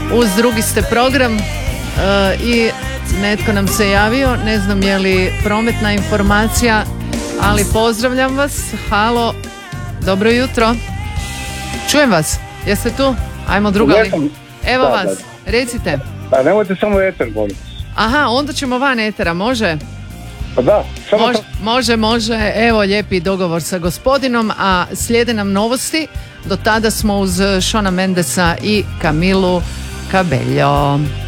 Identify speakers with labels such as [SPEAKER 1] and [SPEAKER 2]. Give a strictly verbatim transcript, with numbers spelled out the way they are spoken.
[SPEAKER 1] uz drugi ste program uh, i netko nam se javio, ne znam je li prometna informacija, ali pozdravljam vas. Halo, dobro jutro. Čujem vas, jeste tu? Ajmo drugali. Evo
[SPEAKER 2] da,
[SPEAKER 1] vas,
[SPEAKER 2] da.
[SPEAKER 1] recite.
[SPEAKER 2] Da, nemojte samo eter, molim.
[SPEAKER 1] Aha, onda ćemo van etera, može?
[SPEAKER 2] Pa da, samo
[SPEAKER 1] Može, može, može. Evo lijepi dogovor sa gospodinom, a slijede nam novosti. Do tada smo uz Shona Mendesa i Camilu Cabello.